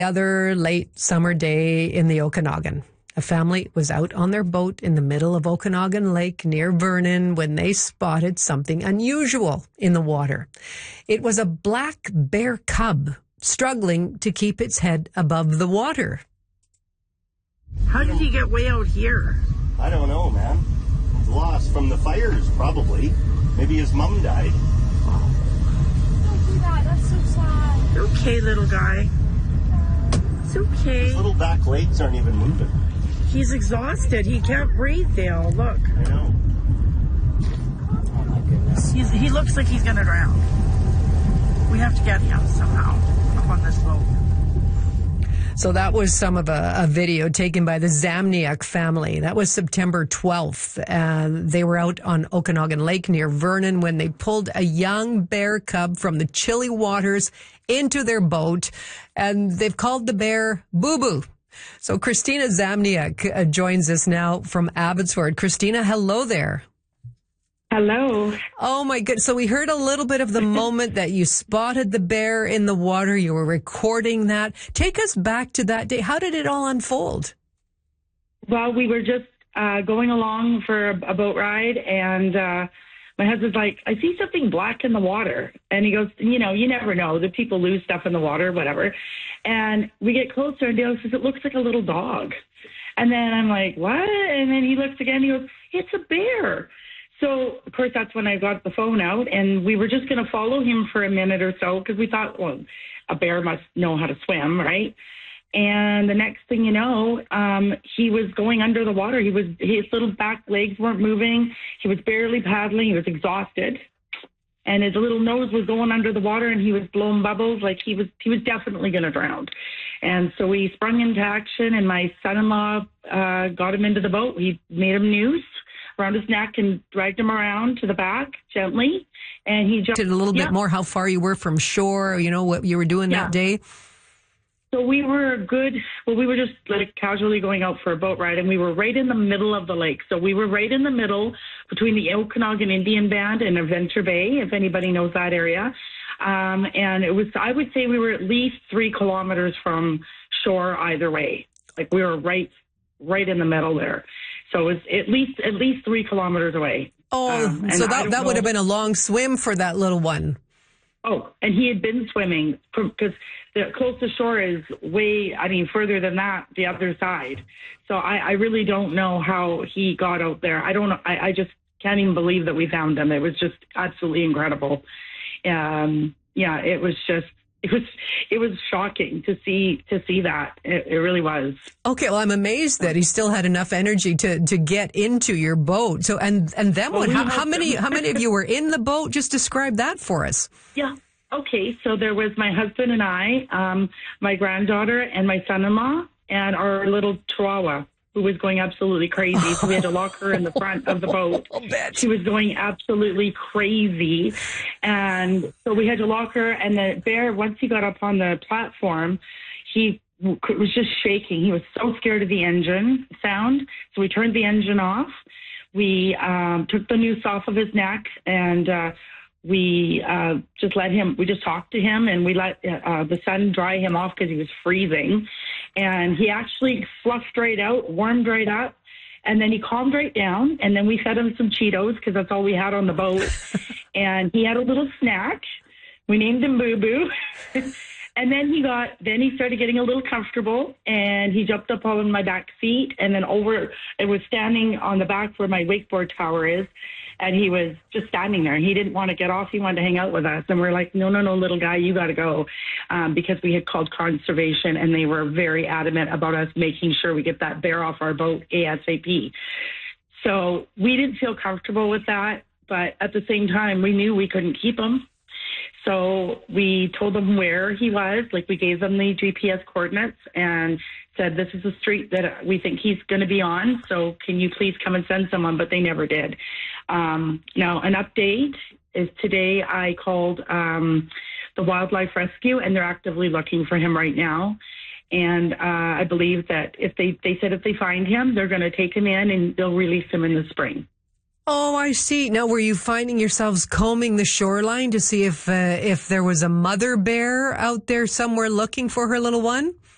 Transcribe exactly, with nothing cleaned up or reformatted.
Other late summer day in the Okanagan. A family was out on their boat in the middle of Okanagan Lake near Vernon when they spotted something unusual in the water. It was a black bear cub struggling to keep its head above the water. How did he get way out here? I don't know, man. He's lost from the fires, probably. Maybe his mom died. Don't do that. That's so sad. You're okay, little guy. It's okay. His little back legs aren't even moving. He's exhausted. He can't breathe, Dale. Look. I know. Oh, my goodness. He's, he looks like he's going to drown. We have to get him somehow up on this boat. So that was some of a, a video taken by the Zamniak family. That was September twelfth. And they were out on Okanagan Lake near Vernon when they pulled a young bear cub from the chilly waters into their boat. And they've called the bear Boo Boo. So Christina Zamniak uh, joins us now from Abbotsford. Christina, hello there. Hello. Oh, my goodness. So we heard a little bit of the moment that you spotted the bear in the water. You were recording that. Take us back to that day. How did it all unfold? Well, we were just uh, going along for a, a boat ride, and uh, my husband's like, I see something black in the water. And he goes, you know, you never know. The people lose stuff in the water, whatever. And we get closer, and Dale says, it looks like a little dog. And then I'm like, what? And then he looks again. He goes, it's a bear. So, of course, that's when I got the phone out, and we were just going to follow him for a minute or so because we thought, well, a bear must know how to swim, right? And the next thing you know, um, he was going under the water. He was his little back legs weren't moving. He was barely paddling. He was exhausted, and his little nose was going under the water, and he was blowing bubbles like he was he was definitely going to drown. And so we sprung into action, and my son-in-law uh, got him into the boat. He made him noose around his neck and dragged him around to the back gently. And he jumped. Did a little yeah. bit more how far you were from shore, you know, what you were doing yeah. that day? So we were good. Well, we were just like casually going out for a boat ride, and we were right in the middle of the lake. So we were right in the middle between the Okanagan Indian Band and Adventure Bay, if anybody knows that area. Um, and it was, I would say we were at least three kilometers from shore either way. Like we were right, right in the middle there. So it's at least at least three kilometers away. Oh, um, so that that know. would have been a long swim for that little one. Oh, and he had been swimming because the closest shore is way, I mean, further than that, the other side. So I, I really don't know how he got out there. I don't know. I, I just can't even believe that we found him. It was just absolutely incredible. Um, yeah, it was just. It was it was shocking to see to see that. It, it really was. Okay, well, I'm amazed that he still had enough energy to, to get into your boat. So and and then well, what? We how, how many how many of you were in the boat? Just describe that for us. Yeah. Okay. So there was my husband and I, um, my granddaughter and my son-in-law, and our little Chihuahua, who was going absolutely crazy. So we had to lock her in the front of the boat. She was going absolutely crazy. And so we had to lock her. And the bear, once he got up on the platform, he was just shaking. He was so scared of the engine sound. So we turned the engine off. We um, took the noose off of his neck, and uh, we uh, just let him, we just talked to him, and we let uh, the sun dry him off because he was freezing. And he actually fluffed right out, warmed right up, and then he calmed right down. And then we fed him some Cheetos because that's all we had on the boat. And he had a little snack. We named him Boo Boo. And then he got, then he started getting a little comfortable, and he jumped up on my back seat, and then over, it was standing on the back where my wakeboard tower is. And he was just standing there. He didn't want to get off. He wanted to hang out with us. And we're like, no, no, no, little guy, you got to go. Um, because we had called conservation, and they were very adamant about us making sure we get that bear off our boat ASAP. So we didn't feel comfortable with that. But at the same time, we knew we couldn't keep him. So we told them where he was. Like, we gave them the G P S coordinates and said, this is the street that we think he's going to be on. So can you please come and send someone? But they never did. Um, now, an update is today I called um, the Wildlife Rescue, and they're actively looking for him right now. And uh, I believe that if they, they said if they find him, they're going to take him in and they'll release him in the spring. Oh, I see. Now, were you finding yourselves combing the shoreline to see if uh, if there was a mother bear out there somewhere looking for her little one?